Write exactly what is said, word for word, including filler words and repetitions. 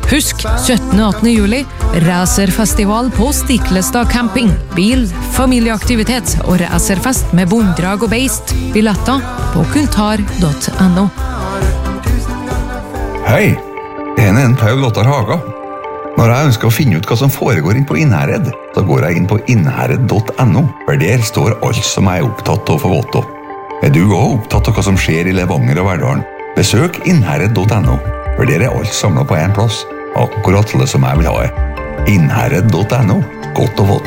Husk, syttende og attende juli, racerfestival på Stiklestad camping. Bil, familieaktivitet og racerfest med bonddrag og beist. Billetter på kultar punktum no. Hei, jeg er en Paul Ottar Haga. Når jeg ønsker å finne ut hva som foregår inn på Innherred, så går jeg inn på innherred punktum no, for der står alt som jeg er opptatt av å få vite av. Er du også opptatt av hva som skjer i Levanger og Verdalen? Besøk innherred punktum no, for der er alt samlet på en plass. Akkurat det som jeg vil ha det. innherred punktum no, godt å få.